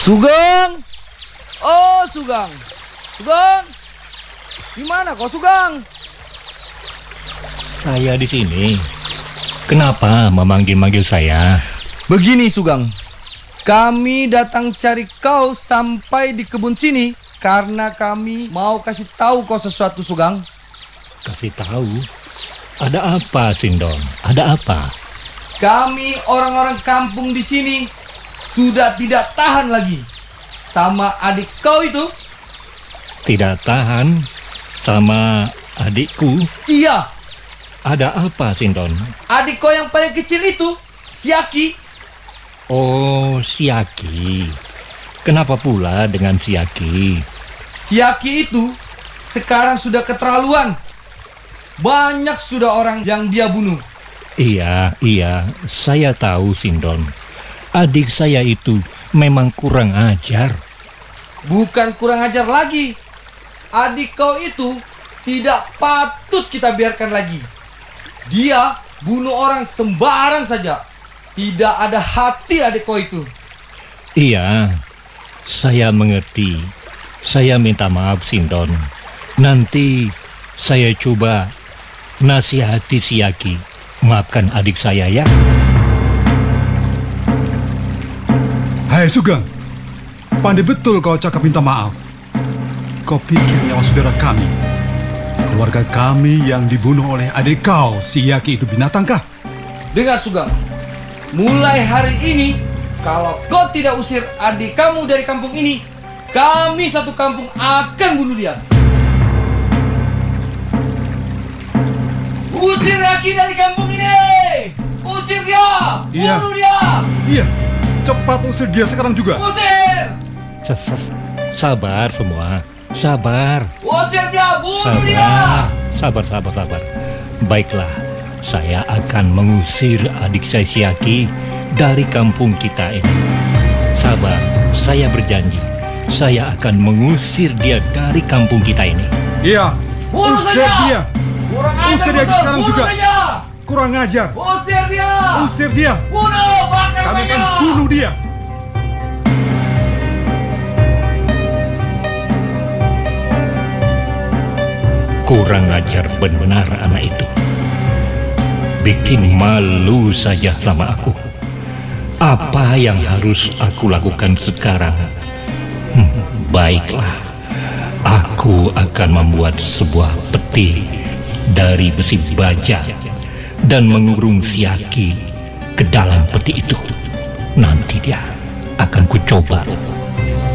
Sugeng! Oh, Sugeng! Sugeng! Di mana kau, Sugeng? Saya di sini. Kenapa memanggil-manggil saya? Begini, Sugeng. Kami datang cari kau sampai di kebun sini karena kami mau kasih tahu kau sesuatu, Sugeng. Kasih tahu? Ada apa, Sindon? Ada apa? Kami orang-orang kampung di sini sudah tidak tahan lagi sama adik kau itu. Tidak tahan sama adikku? Iya. Ada apa, Sindon? Adik kau yang paling kecil itu, si Aki. Oh, si Aki. Kenapa pula dengan si Aki? Si Aki itu sekarang sudah keterlaluan. Banyak sudah orang yang dia bunuh. Iya, saya tahu, Sindon. Adik saya itu memang kurang ajar. Bukan kurang ajar lagi. Adik kau itu tidak patut kita biarkan lagi. Dia bunuh orang sembarang saja. Tidak ada hati adik kau itu. Iya, saya mengerti. Saya minta maaf, Sindon. Nanti saya coba nasihati si Aki. Maafkan adik saya ya. Hai Sugeng, pandai betul kau cakap minta maaf. Kau pikir nyawa saudara kami, keluarga kami yang dibunuh oleh adik kau, si Yaki itu binatangkah? Dengar, Sugeng. Mulai hari ini, kalau kau tidak usir adik kamu dari kampung ini, kami satu kampung akan bunuh dia. Usir Aki dari kampung ini! Usir dia! Iya. Bunuh dia! Iya, cepat usir dia sekarang juga. Usir! Sabar semua. Sabar. Usir dia! Bunuh dia! Sabar. Baiklah, saya akan mengusir adik saya si Aki dari kampung kita ini. Sabar, saya berjanji. Saya akan mengusir dia dari kampung kita ini. Iya, Bunuh usir saja! dia. Usir dia sekarang juga. Saja. Kurang ajar. Usir dia! Usir dia. Bunuh! Bakar Kami akan saja! bunuh dia. Kurang ajar benar anak itu. Bikin malu saja sama aku. Apa yang harus aku lakukan sekarang? Baiklah. Aku akan membuat sebuah peti dari besi baja dan mengurung si Aki ke dalam peti itu. Nanti dia akan kucoba